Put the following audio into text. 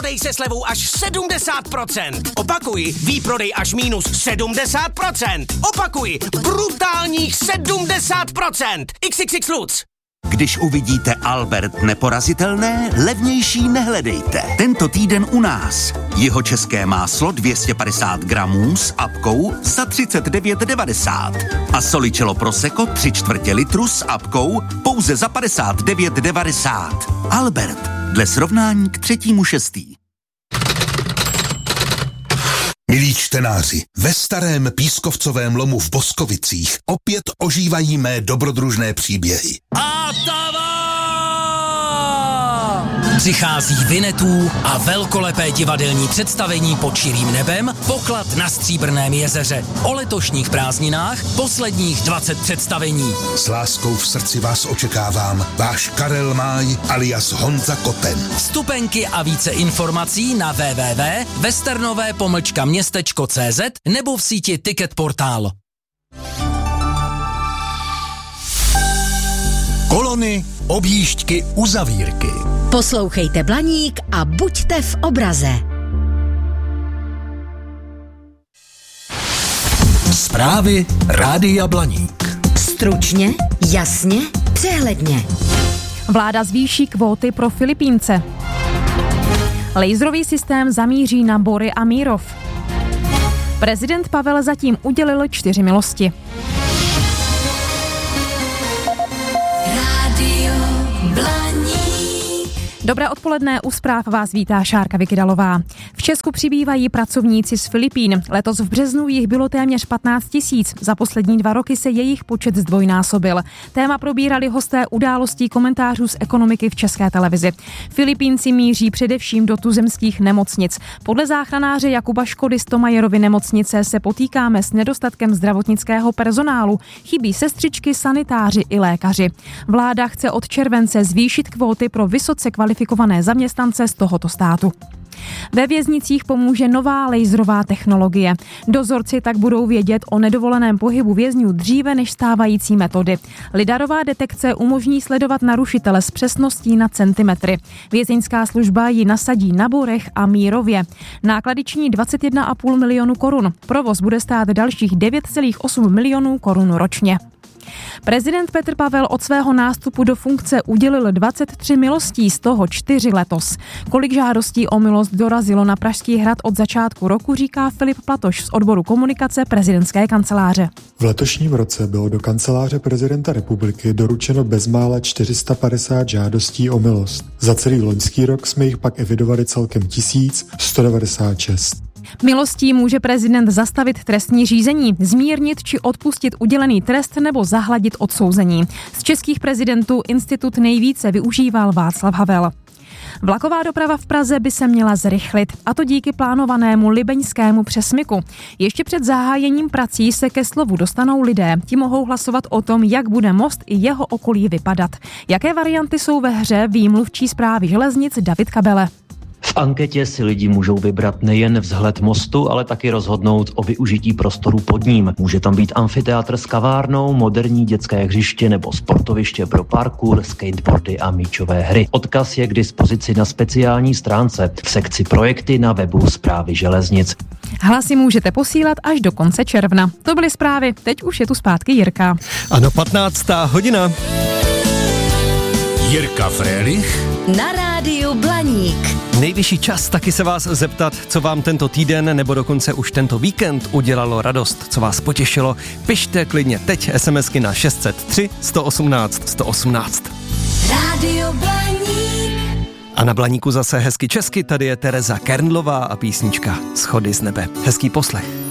Dej se slevou až 70%. Opakuji, výprodej až minus 70%. Opakuji, brutálních 70%. XXX Lutz. Když uvidíte Albert neporazitelné, levnější nehledejte. Tento týden u nás. Jihočeské máslo 250 gramů s apkou za 39,90. A Solicello Prosecco 3/4 litru s apkou pouze za 59,90. Albert, dle srovnání k 3.6. Milí čtenáři, ve starém pískovcovém lomu v Boskovicích opět ožívají mé dobrodružné příběhy. Přichází Vinetů a velkolepé divadelní představení Pod širým nebem, Poklad na Stříbrném jezeře. O letošních prázdninách posledních 20 představení. S láskou v srdci vás očekávám, váš Karel Máj alias Honza Koten. Vstupenky a více informací na www.westernové-městečko.cz nebo v síti Ticket Portál. Kolony, objížďky, uzavírky. Poslouchejte Blaník a buďte v obraze. Zprávy Rádia Blaník. Stručně, jasně, přehledně. Vláda zvýší kvóty pro Filipínce. Laserový systém zamíří na Bory a Mírov. Prezident Pavel zatím udělil 4 milosti. Dobré odpoledne, u zpráv vás vítá Šárka Vykydalová. V Česku přibývají pracovníci z Filipín. Letos v březnu jich bylo téměř 15 000. Za poslední 2 roky se jejich počet zdvojnásobil. Téma probírali hosté událostí komentářů z ekonomiky v České televizi. Filipínci míří především do tuzemských nemocnic. Podle záchranáře Jakuba Škody z Tomajerovy nemocnice se potýkáme s nedostatkem zdravotnického personálu. Chybí sestřičky, sanitáři i lékaři. Vláda chce od července zvýšit kvóty pro vysoce kvalifikované zaměstnance z tohoto státu. Ve věznicích pomůže nová laserová technologie. Dozorci tak budou vědět o nedovoleném pohybu vězňů dříve než stávající metody. Lidarová detekce umožní sledovat narušitele s přesností na centimetry. Vězeňská služba ji nasadí na Borech a Mírově. Náklady činí 21,5 milionu korun. Provoz bude stát dalších 9,8 milionů korun ročně. Prezident Petr Pavel od svého nástupu do funkce udělil 23 milostí, z toho 4 letos. Kolik žádostí o milost dorazilo na Pražský hrad od začátku roku, říká Filip Platoš z odboru komunikace prezidentské kanceláře. V letošním roce bylo do kanceláře prezidenta republiky doručeno bezmála 450 žádostí o milost. Za celý loňský rok jsme jich pak evidovali celkem 1196. Milostí může prezident zastavit trestní řízení, zmírnit či odpustit udělený trest nebo zahladit odsouzení. Z českých prezidentů institut nejvíce využíval Václav Havel. Vlaková doprava v Praze by se měla zrychlit, a to díky plánovanému libeňskému přesmyku. Ještě před zahájením prací se ke slovu dostanou lidé. Ti mohou hlasovat o tom, jak bude most i jeho okolí vypadat. Jaké varianty jsou ve hře, ví mluvčí Správy železnic David Kabele. V anketě si lidi můžou vybrat nejen vzhled mostu, ale taky rozhodnout o využití prostoru pod ním. Může tam být amfiteátr s kavárnou, moderní dětské hřiště nebo sportoviště pro parkour, skateboardy a míčové hry. Odkaz je k dispozici na speciální stránce v sekci projekty na webu Správy železnic. Hlasy můžete posílat až do konce června. To byly zprávy, teď už je tu zpátky Jirka. Ano, 15. hodina. Jirka Frélich Na rádiu Blaník. Nejvyšší čas taky se vás zeptat, co vám tento týden nebo dokonce už tento víkend udělalo radost, co vás potěšilo. Pište klidně teď SMSky na 603 118 118. Rádio Blaník. A na Blaníku zase hezky česky, tady je Tereza Kernlová a písnička Schody z nebe. Hezký poslech.